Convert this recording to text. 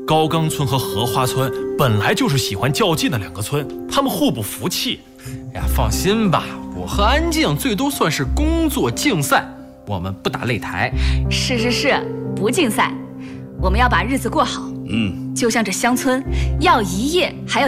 高冈村和荷花村本来就是喜欢较劲的两个村，他们互不服气。 哎呀，放心吧，我和安静最多算是工作竞赛，我们不打擂台。 是，不竞赛，我们要把日子过好。就像这乡村要一夜还要